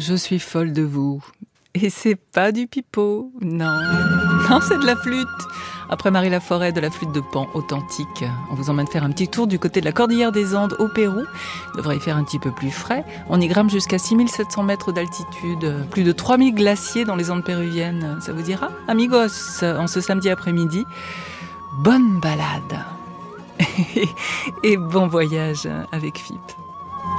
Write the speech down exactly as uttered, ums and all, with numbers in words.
Je suis folle de vous. Et c'est pas du pipeau, non. Non, c'est de la flûte. Après Marie Laforêt, de la flûte de Pan, authentique. On vous emmène faire un petit tour du côté de la Cordillère des Andes, au Pérou. Il devrait y faire un petit peu plus frais. On y grimpe jusqu'à six mille sept cents mètres d'altitude. Plus de trois mille glaciers dans les Andes péruviennes. Ça vous dira, amigos, en ce samedi après-midi. Bonne balade. Et bon voyage avec F I P.